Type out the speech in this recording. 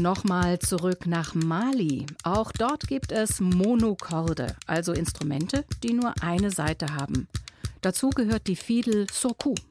Nochmal zurück nach Mali. Auch dort gibt es Monokorde, also Instrumente, die nur eine Saite haben. Dazu gehört die Fiedel Soku.